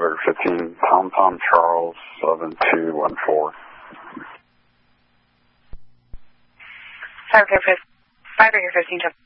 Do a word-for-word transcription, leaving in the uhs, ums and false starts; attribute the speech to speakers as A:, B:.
A: Firebreaker fifteen, Tom Tom Charles, seven two one four.
B: Firebreaker fifteen,